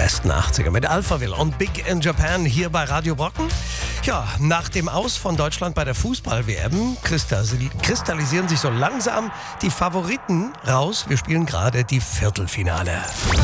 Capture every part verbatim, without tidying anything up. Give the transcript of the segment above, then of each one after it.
besten achtziger mit Alphaville und Big in Japan hier bei Radio Brocken. Ja, nach dem Aus von Deutschland bei der Fußball-W M kristallisieren sich so langsam die Favoriten raus. Wir spielen gerade die Viertelfinale.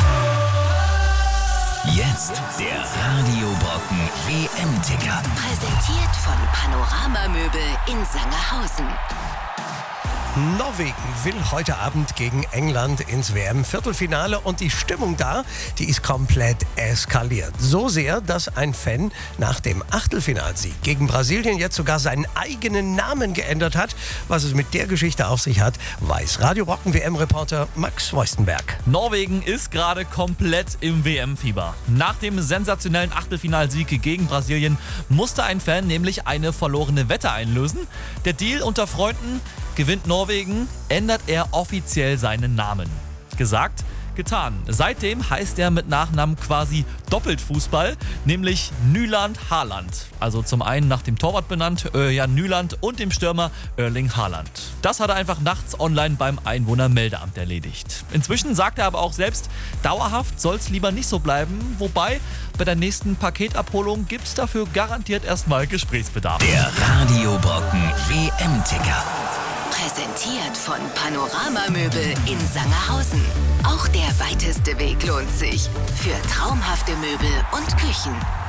Jetzt der Radio Brocken W M-Ticker. Präsentiert von Panorama Möbel in Sangerhausen. Norwegen will heute Abend gegen England ins W M-Viertelfinale und die Stimmung da, die ist komplett eskaliert. So sehr, dass ein Fan nach dem Achtelfinalsieg gegen Brasilien jetzt sogar seinen eigenen Namen geändert hat. Was es mit der Geschichte auf sich hat, weiß Radio Brocken W M-Reporter Max Voistenberg. Norwegen ist gerade komplett im W M-Fieber. Nach dem sensationellen Achtelfinalsieg gegen Brasilien musste ein Fan nämlich eine verlorene Wette einlösen. Der Deal unter Freunden: gewinnt Norwegen, ändert er offiziell seinen Namen. Gesagt, getan. Seitdem heißt er mit Nachnamen quasi doppelt Fußball, nämlich Nyland Haaland. Also zum einen nach dem Torwart benannt, Jan Nyland, und dem Stürmer Erling Haaland. Das hat er einfach nachts online beim Einwohnermeldeamt erledigt. Inzwischen sagt er aber auch selbst, dauerhaft soll es lieber nicht so bleiben, wobei bei der nächsten Paketabholung gibt es dafür garantiert erstmal Gesprächsbedarf. Der Radio Brocken W M-Ticker. Präsentiert von Panorama Möbel in Sangerhausen. Auch der weiteste Weg lohnt sich. Für traumhafte Möbel und Küchen.